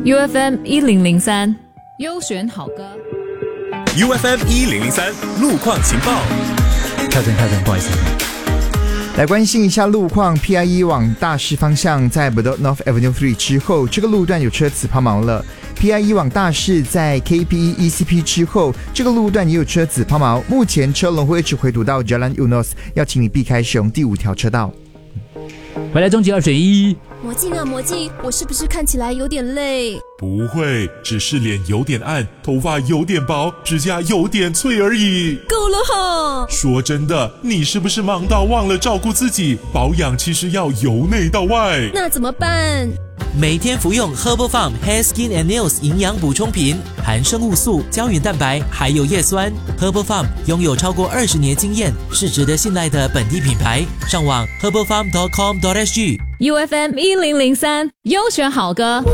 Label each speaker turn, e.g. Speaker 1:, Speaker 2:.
Speaker 1: UFM 1003优选好歌。
Speaker 2: UFM 1003路况情报。
Speaker 3: 跳针，不好意思。来关心一下路况 ，PIE 往大市方向在 Bedok North Avenue 3之后，这个路段有车子抛锚了。PIE 往大市在 KPE ECP 之后，这个路段也有车子抛锚，目前车龙会一直回堵到 Jalan Eunos， 要请你避开使用第5条车道。
Speaker 4: 回来终极2选1。
Speaker 5: 魔镜啊魔镜，我是不是看起来有点累？
Speaker 6: 不会，只是脸有点暗，头发有点薄，指甲有点脆而已。
Speaker 5: 够了哈！
Speaker 6: 说真的，你是不是忙到忘了照顾自己？保养其实要由内到外。
Speaker 5: 那怎么办？
Speaker 7: 每天服用 Herbal Farm Hair Skin and Nails 营养补充品，含生物素、胶原蛋白，还有叶酸。Herbal Farm 拥有超过20年经验，是值得信赖的本地品牌。上网 herbalfarm.com.sg。
Speaker 1: UFM 1003优选好歌。